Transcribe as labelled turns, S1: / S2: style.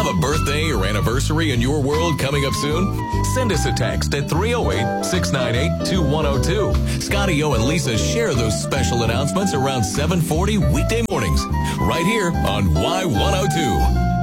S1: Have a birthday or anniversary in your world coming up soon? Send us a text at 308-698-2102. Scotty O and Lisa share those special announcements around 7:40 weekday mornings, right here on Y102.